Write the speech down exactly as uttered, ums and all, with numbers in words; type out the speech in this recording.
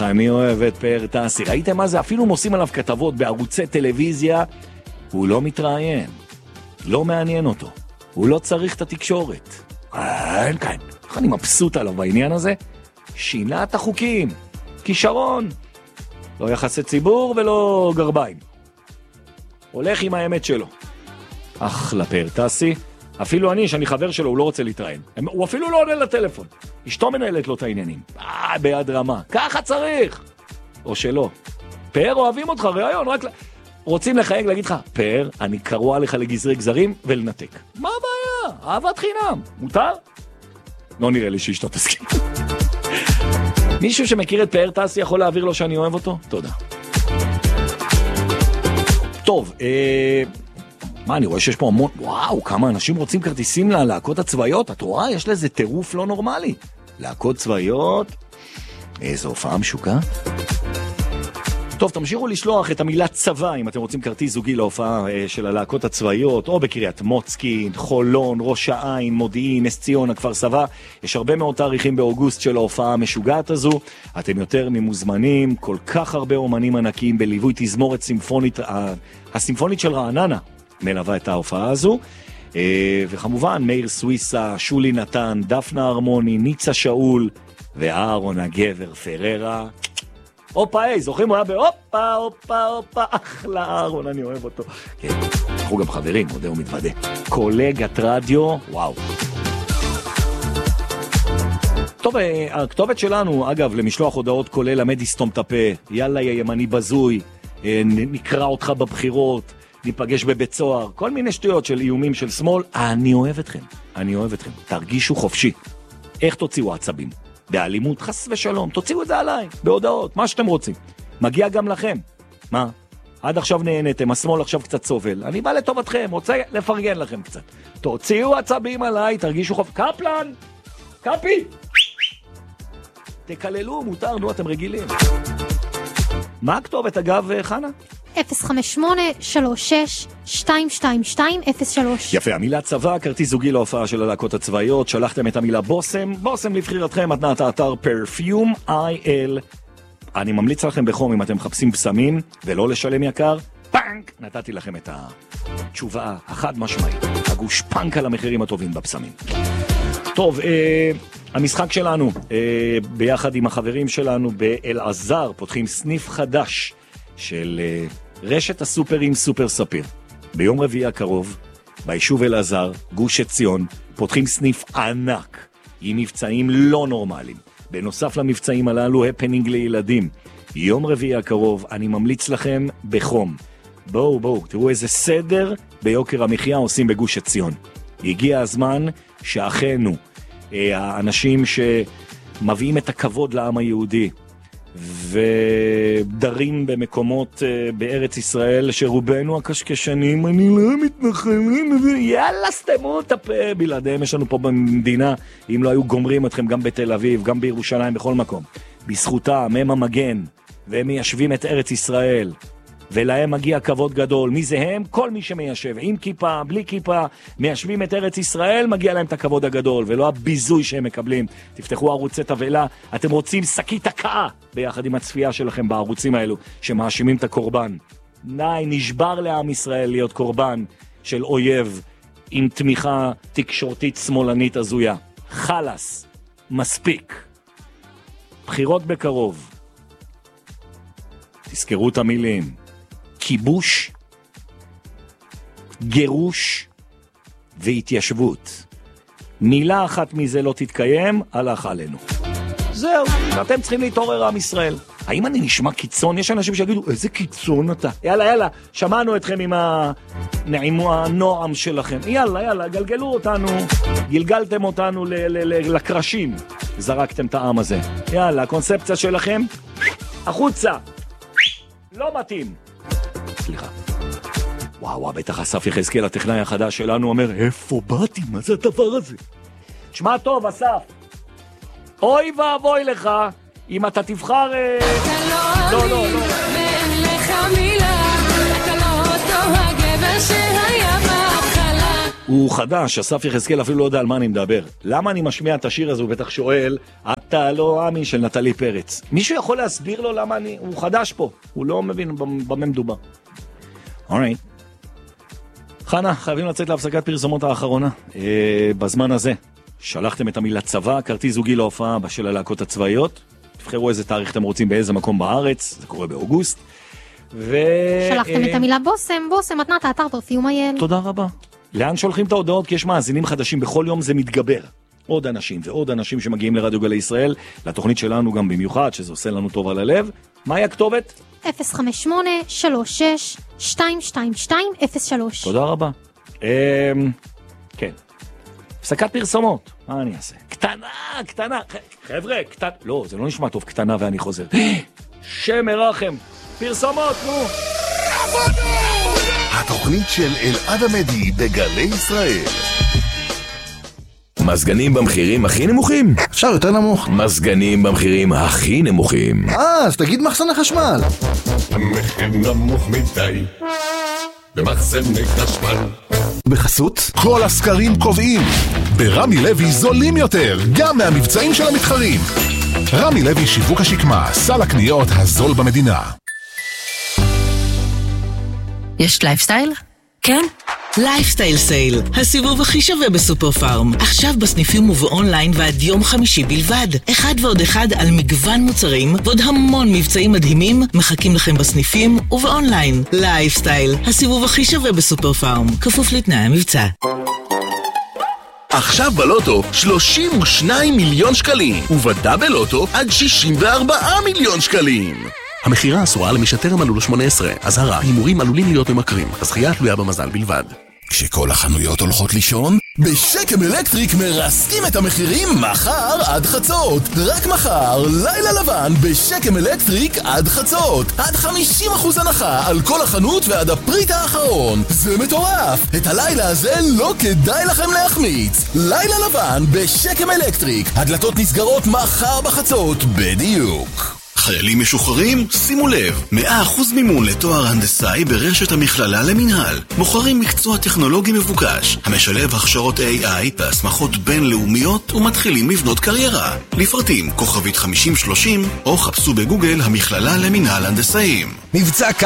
איך אני אוהב את פאר טסי. ראיתם מה זה? אפילו עושים עליו כתבות בערוצי טלוויזיה. הוא לא מתראיין. לא מעניין אותו. הוא לא צריך את התקשורת. אין כאן. איך אני מבסוט עליו בעניין הזה? שינה את החוקים. כישרון. לא יחסי ציבור ולא גרביים. הולך עם האמת שלו. אחלה פאר טסי. אפילו אני, שאני חבר שלו, הוא לא רוצה להתראיין. הוא אפילו לא עונה לטלפון. אשתו מנהלת לו את העניינים. אה, ביד רמה. ככה צריך. או שלא. פאר, אוהבים אותך, ראיון, רק... רוצים לחייג, להגיד לך, פאר, אני קרוע לך לגזרי גזרים ולנתק. מה הבעיה? אהבת חינם. מותר? לא נראה לי שאשתו תסכים. מישהו שמכיר את פאר טסי יכול להעביר לו שאני אוהב אותו? תודה. טוב, אה... מה, אני רואה שיש פה המון... וואו, כמה אנשים רוצים כרטיסים ללהקות הצבאיות. את רואה? יש לזה טירוף לא נורמלי. להקות צבאיות... איזו הופעה משוקה. טוב, תמשיכו לשלוח את המילה צבא, אם אתם רוצים כרטיס זוגי להופעה אה, של הלהקות הצבאיות, או בקריית מוצקין, חולון, ראש העין, מודיעין, נס ציונה, כפר סבא. יש הרבה מאוד תאריכים באוגוסט של ההופעה המשוגעת הזו. אתם יותר ממוזמנים, כל כך הרבה אומנים ענקיים בליווי תזמורת סימפונית, הסימפונית של רעננה. מלווה את ההופעה הזו, וכמובן מאיר סוויסה, שולי נתן, דפנה הרמוני, ניצה שאול ואהרון הגבר פררה. הופה, היי, זוכרים? הוא היה בהופה, הופה, הופה, אחלה אהרון, אני אוהב אותו. כן, אנחנו גם חברים, מודה ומתוודה. קולגת רדיו, וואו. טוב, הכתובת שלנו, אגב, למשלוח הודעות כולל למד יסתום את הפה, יאללה ימני בזוי, נקרא אותך בבחירות, ניפגש בבית סוהר, כל מיני שטויות של איומים של שמאל. אני אוהב אתכם, אני אוהב אתכם. תרגישו חופשי. איך תוציאו עצבים? באלימות, חס ושלום. תוציאו את זה עליי, בהודעות, מה שאתם רוצים. מגיע גם לכם. מה? עד עכשיו נהנתם, השמאל עכשיו קצת סובל. אני בא לטובתכם, רוצה לפרגן לכם קצת. תוציאו עצבים עליי, תרגישו חופשי. קפלן! קפי! תקללו, מותר, נו, אתם רגילים. מה הכתובת, אגב, חנה? אפס חמש שמונה שלוש שש שתיים שתיים שתיים אפס שלוש. יפה, המילה צבא, כרטיס זוגי להופעה של הלהקות הצבאיות. שלחתם את המילה בוסם, בוסם לבחירתכם, מתנת האתר פרפיום איי אל. אני ממליץ לכם בחום אם אתם מחפשים פסמים ולא לשלם יקר. פאנק! נתתי לכם את התשובה החד משמעית. הגוש פאנק על המחירים הטובים בפסמים. טוב, אה, המשחק שלנו, אה, ביחד עם החברים שלנו באלעזר, פותחים סניף חדש של אה, רשת הסופרים סופר ספיר. ביום רביעי הקרוב, ביישוב אלעזר, גוש עציון, פותחים סניף ענק, עם מבצעים לא נורמליים. בנוסף למבצעים הללו, הפנינג לילדים. יום רביעי הקרוב, אני ממליץ לכם בחום. בואו, בואו, תראו איזה סדר ביוקר המחיה עושים בגוש עציון. הגיע הזמן שאחינו, האנשים שמביאים את הכבוד לעם היהודי, ודרים במקומות בארץ ישראל שרובנו הקשקשנים, אני לא מתנחלים, יאללה סתמו את הפה, בלעדיהם יש לנו פה במדינה, אם לא היו גומרים אתכם גם בתל אביב, גם בירושלים, בכל מקום. בזכותם הם המגן, והם מיישבים את ארץ ישראל, ולהם מגיע כבוד גדול. מי זה הם? כל מי שמיישב, עם כיפה, בלי כיפה, מיישבים את ארץ ישראל, מגיע להם את הכבוד הגדול, ולא הביזוי שהם מקבלים. תפתחו ערוצי תבלה, אתם רוצים שקית הקאה ביחד עם הצפייה שלכם בערוצים האלו, שמאשימים את הקורבן. די, נשבר לעם ישראל להיות קורבן של אויב, עם תמיכה תקשורתית שמאלנית הזויה. חלס, מספיק. בחירות בקרוב. תזכרו את המילים. כיבוש, גירוש והתיישבות. מילה אחת מזה לא תתקיים, הלך עלינו. זהו, אתם צריכים להתעורר עם ישראל. האם אני נשמע קיצון? יש אנשים שיגידו, איזה קיצון אתה? יאללה, יאללה, שמענו אתכם עם הנעימו, הנועם שלכם. יאללה, יאללה, גלגלו אותנו, גלגלתם אותנו ל- ל- ל- לקרשים. זרקתם את העם הזה. יאללה, הקונספציה שלכם, החוצה. לא מתאים. סליחה. וואו, בטח אסף יחזקאל, הטכנאי החדש שלנו, אומר, איפה באתי? מה זה הדבר הזה? תשמע טוב, אסף. אוי ואבוי לך, אם אתה תבחר... אתה לא לא, לא, לא. ואין לך מילה, אתה לא אותו הגבר שהיה בהתחלה. הוא חדש, אסף יחזקאל אפילו לא יודע על מה אני מדבר. למה אני משמיע את השיר הזה? הוא בטח שואל, אתה אתה לא מאמין של נטלי פרץ. מישהו יכול להסביר לו למה אני... הוא חדש פה, הוא לא מבין במה מדובר. אוריי. חנה, חייבים לצאת להפסקת פרסומות האחרונה. אה, בזמן הזה, שלחתם את המילה צבא, כרטיס זוגי להופעה בשל הלהקות הצבאיות. תבחרו איזה תאריך אתם רוצים באיזה מקום בארץ, זה קורה באוגוסט. ו... שלחתם את המילה בוסם, בוסם, מתנת האתר פרפיום אייל. תודה רבה. לאן שולחים את ההודעות? כי יש מאזינים חדשים, בכל יום זה מתגבר. עוד אנשים ועוד אנשים שמגיעים לרדיו גלי ישראל, לתוכנית שלנו גם במיוחד, שזה עושה לנו טוב על הלב. מהי הכתובת? אפס חמש שמונה שלוש שש שתיים שתיים שתיים אפס שלוש. תודה רבה. כן. הפסקת פרסומות. מה אני אעשה? קטנה, קטנה. חבר'ה, קטנה. לא, זה לא נשמע טוב, קטנה ואני חוזר. שם מרחם. פרסומות, נו. התוכנית של אלעד עמדי בגלי ישראל. מזגנים במחירים הכי נמוכים? אפשר יותר נמוך. מזגנים במחירים הכי נמוכים. אה, אז תגיד מחסני חשמל. המחיר נמוך מדי במחסני חשמל. בחסות? כל הסקרים קובעים ברמי לוי זולים יותר, גם מהמבצעים של המתחרים. רמי לוי שיווק השקמה, סל הקניות הזול במדינה. יש לייפסטייל? כן? לייפסטייל סייל, הסיבוב הכי שווה בסופר פארם. עכשיו בסניפים ובאונליין ועד יום חמישי בלבד. אחד ועוד אחד על מגוון מוצרים ועוד המון מבצעים מדהימים מחכים לכם בסניפים ובאונליין. לייפסטייל, הסיבוב הכי שווה בסופר פארם. כפוף לתנאי המבצע. עכשיו בלוטו שלושים ושניים מיליון שקלים, ובדאבל לוטו עד שישים וארבעה מיליון שקלים. המחירה אסורה למי שטרם מלאו לו שמונה עשרה. אזהרה, הימורים עלולים להיות ממכרים. הזכייה תלויה במזל בלבד. כשכל החנויות הולכות לישון, בשקם אלקטריק מרסקים את המחירים מחר עד חצות. רק מחר, לילה לבן בשקם אלקטריק עד חצות. עד חמישים אחוז הנחה על כל החנות ועד הפריט האחרון. זה מטורף. את הלילה הזה לא כדאי לכם להחמיץ. לילה לבן בשקם אלקטריק. הדלתות נסגרות מחר בחצות בדיוק. חיילים משוחררים, שימו לב, מאה אחוז מימון לתואר הנדסאי ברשת המכללה למנהל. מוכרים מקצוע טכנולוגי מבוקש, המשלב הכשרות איי איי והסמכות בינלאומיות ומתחילים לבנות קריירה. לפרטים, כוכבית חמישים שלושים, או חפשו בגוגל המכללה למנהל הנדסאים. מבצע